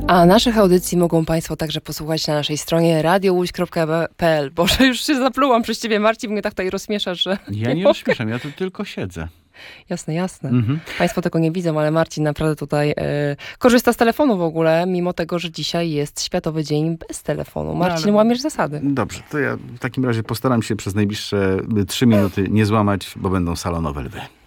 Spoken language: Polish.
A naszych audycji mogą Państwo także posłuchać na naszej stronie radiołódź.pl. Boże, już się zaplułam przez ciebie, Marcin, mnie tak tutaj rozśmieszasz, że... Ja nie rozśmieszam, ja tu tylko siedzę. Jasne, jasne. Państwo tego nie widzą, ale Marcin naprawdę tutaj korzysta z telefonu w ogóle, mimo tego, że dzisiaj jest Światowy Dzień bez telefonu. Marcin, łamiesz zasady. Dobrze, to ja w takim razie postaram się przez najbliższe 3 minuty nie złamać, bo będą salonowe lwy.